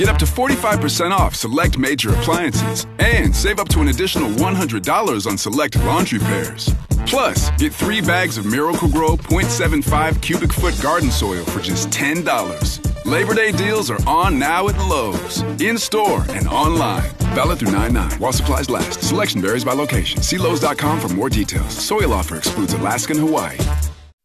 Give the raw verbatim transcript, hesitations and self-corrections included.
Get up to forty-five percent off select major appliances and save up to an additional one hundred dollars on select laundry pairs. Plus, get three bags of Miracle-Gro point seven five cubic foot garden soil for just ten dollars. Labor Day deals are on now at Lowe's. In-store and online. Valid through nine nine while supplies last. Selection varies by location. See Lowe's dot com for more details. Soil offer excludes Alaska and Hawaii.